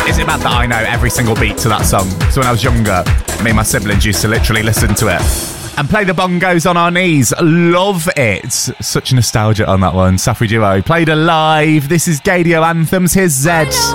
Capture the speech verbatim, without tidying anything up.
Is it bad that I know every single beat to that song? So when I was younger, me and my siblings used to literally listen to it and play the bongos on our knees. Love it. Such nostalgia on that one. Safri Duo played alive. This is Gaydio Anthems. Here's Zed.